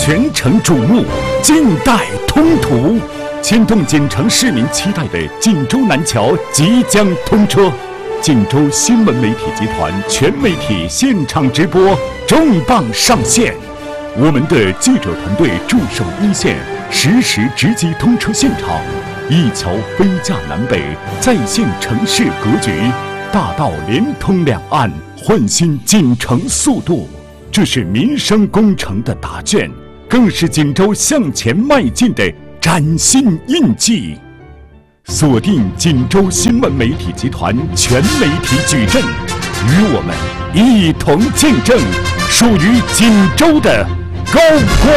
全城瞩目，近代通途，牵动锦城市民期待的锦州南桥即将通车。锦州新闻媒体集团全媒体现场直播重磅上线，我们的记者团队驻守一线，实时直击通车现场。一桥飞架南北，再现城市格局，大道连通两岸，焕新锦城速度。这是民生工程的答卷，更是锦州向前迈进的崭新印记。锁定锦州新闻媒体集团全媒体矩阵，与我们一同见证属于锦州的高光。